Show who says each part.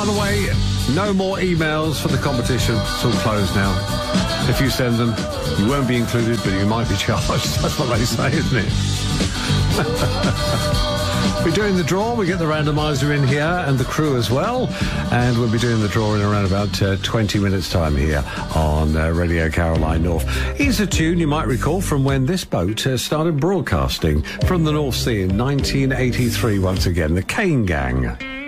Speaker 1: By the way, no more emails for the competition. It's all closed now. If you send them, you won't be included, but you might be charged. That's what they say, isn't it? We're doing the draw. We get the randomizer in here and the crew as well. And we'll be doing the draw in around about 20 minutes' time here on Radio Caroline North. Here's a tune you might recall from when this boat started broadcasting from the North Sea in 1983 once again, the Kane Gang.